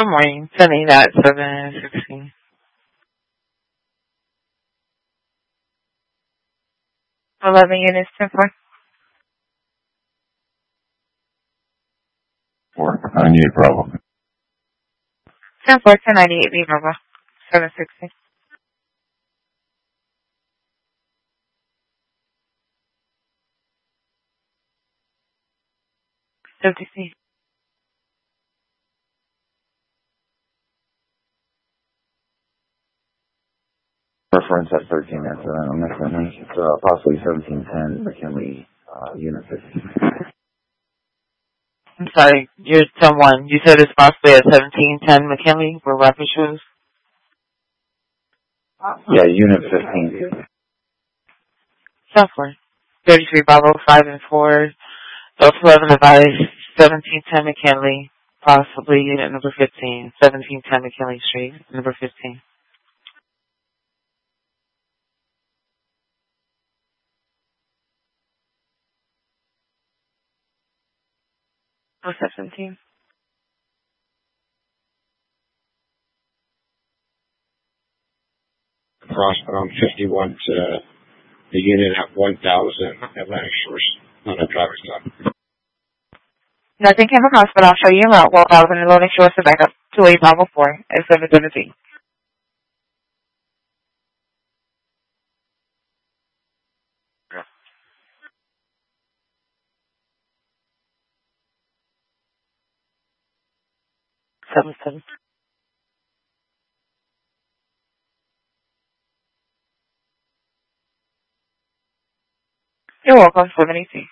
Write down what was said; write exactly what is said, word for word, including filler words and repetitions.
Good morning. Sunny at seven sixteen. eleven units, ten four. four ninety-eight Bravo. ten four, ten ninety-eight B Bravo. seven sixteen. fifty. Reference at thirteen after that on this one. It's uh, possibly seventeen ten McKinley uh, unit fifty. I'm sorry, you're someone. You said it's possibly at seventeen ten McKinley where rapid shows? Yeah, unit fifteen. ten four. thirty-three Bravo, five and four. Delta eleven advised seventeen ten McKinley, possibly unit number fifteen. seventeen ten McKinley Street, number fifteen. Oh, seventeen. Crossed on fifty-one to the unit at one thousand Atlantic Shores on a driver's side. Nothing came across, but I'll show you around one thousand and loading shores to back up to eight Bravo four at seven seventeen. seven seven. You're welcome, seven eighteen.